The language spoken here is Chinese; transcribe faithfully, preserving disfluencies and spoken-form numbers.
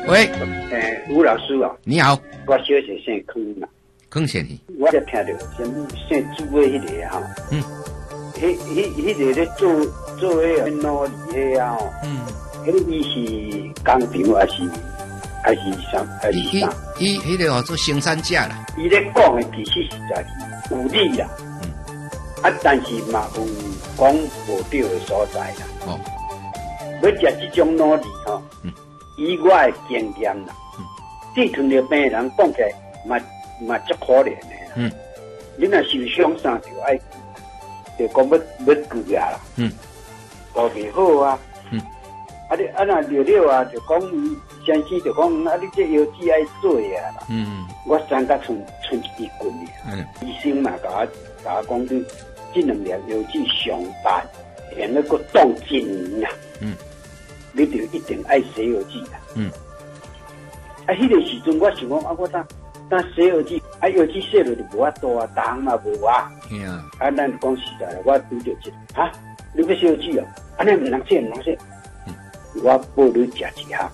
喂， 诶，吴老师啊， 你好， 我小时姓康嘛， 康先生， 我就听到什么姓朱的迄个哈， 嗯， 迄迄迄个咧做做迄个努力的啊， 嗯， 迄伊是工厂还是还是啥还是啥？ 伊伊迄个哦做生产者啦， 伊咧讲的其实实在是有理啦，嗯，啊，但是嘛有讲无对的所在啦，哦，要食这种努力吼，嗯。以我的经验啦，这屯的病人讲起来嘛嘛足可怜的啦。嗯，你若受伤啥就爱，就讲要要治啊啦。嗯，治袂好啊。嗯，啊你啊那了了啊，就讲先生就讲啊，你这药剂爱做啊啦。嗯，我三角剩剩一支棍尔。嗯，医生嘛甲我甲我讲，你这两粒药剂上班，连那个冻一年啊。嗯。你就一定爱洗药剂啦。嗯。啊，迄个时阵我想讲啊，我当当洗药剂，啊药剂洗落就无法度啊，重嘛无啊。嘿啊。啊，咱讲实在啦，我拄着一个，哈，你要洗药剂哦？啊，你唔能洗，唔能洗。嗯。我报你食一下。